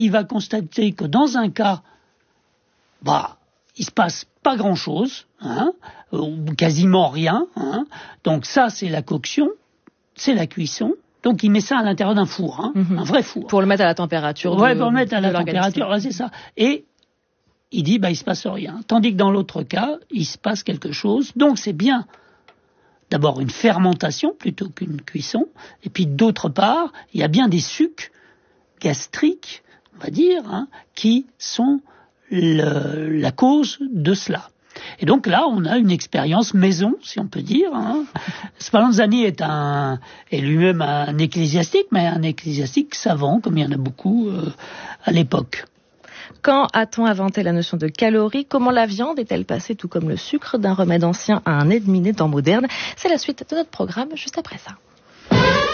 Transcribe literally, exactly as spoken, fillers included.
il va constater que dans un cas, bah, il se passe pas grand-chose, hein, ou quasiment rien, hein. Donc ça, c'est la coction, c'est la cuisson. Donc il met ça à l'intérieur d'un four, hein, mmh. un vrai four. Pour le mettre à la température. Ouais, de, pour le mettre à la l'organisme. température, ouais, c'est ça. Et il dit, bah, il se passe rien. Tandis que dans l'autre cas, il se passe quelque chose. Donc c'est bien d'abord une fermentation plutôt qu'une cuisson. Et puis d'autre part, il y a bien des sucs gastriques, on va dire, hein, qui sont le, la cause de cela. Et donc là, on a une expérience maison, si on peut dire. Hein. Spallanzani est, un, est lui-même un ecclésiastique, mais un ecclésiastique savant, comme il y en a beaucoup euh, à l'époque. Quand a-t-on inventé la notion de calories ? Comment la viande est-elle passée, tout comme le sucre, d'un remède ancien à un ennemi né dans moderne ? C'est la suite de notre programme, juste après ça.